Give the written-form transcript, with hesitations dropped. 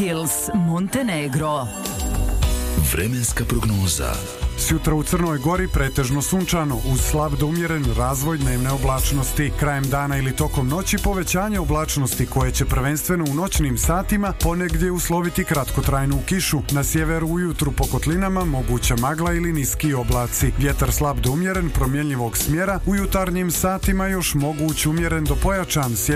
Hills, Montenegro. Vremenska prognoza. Sjutra u Crnoj Gori pretežno sunčano, uz slab do umjeren razvoj dnevne oblačnosti. Krajem dana ili tokom noći povećanje oblačnosti koje će prvenstveno u noćnim satima ponegdje usloviti kratkotrajnu kišu. Na sjeveru ujutru po kotlinama moguća magla ili niski oblaci. Vjetar slab do umjeren promjenjivog smjera, u jutarnjim satima još moguć umjeren do pojačan